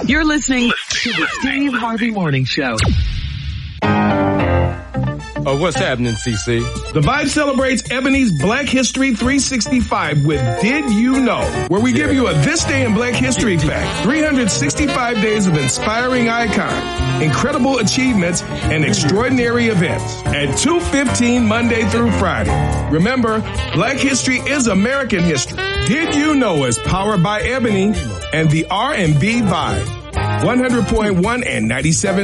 You're listening to the Steve Harvey Morning Show. What's happening, CC? The Vibe celebrates Ebony's Black History 365 with Did You Know? Where we give you a This Day in Black History fact. 365 days of inspiring icons, incredible achievements, and extraordinary events. At 2:15 Monday through Friday. Remember, Black History is American history. Did You Know is powered by Ebony and the R&B Vibe. 100.1 and 97.